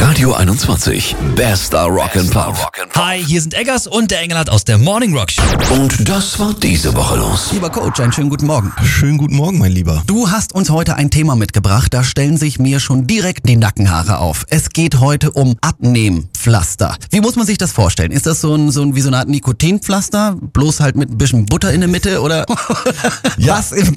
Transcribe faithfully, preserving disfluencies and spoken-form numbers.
Radio einundzwanzig, Bester Rock'n'Pop. Hi, hier sind Eggers und der Engelhardt aus der Morning Rock Show. Und das war diese Woche los. Lieber Coach, einen schönen guten Morgen. Schönen guten Morgen, mein Lieber. Du hast uns heute ein Thema mitgebracht, da stellen sich mir schon direkt die Nackenhaare auf. Es geht heute um Abnehmpflaster. Wie muss man sich das vorstellen? Ist das so ein, so ein wie so eine Art Nikotinpflaster, bloß halt mit ein bisschen Butter in der Mitte oder Ja. was im